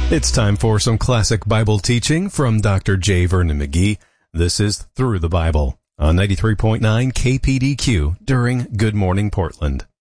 It's time for some classic Bible teaching from Dr. J. Vernon McGee. This is Through the Bible on 93.9 KPDQ during Good Morning Portland.